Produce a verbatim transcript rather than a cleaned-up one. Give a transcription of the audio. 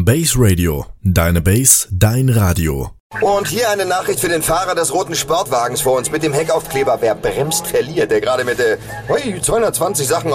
Base Radio. Deine Base, dein Radio. Und hier eine Nachricht für den Fahrer des roten Sportwagens vor uns mit dem Heckaufkleber. Wer bremst, verliert. Der gerade mit der hui, zweihundertzwanzig Sachen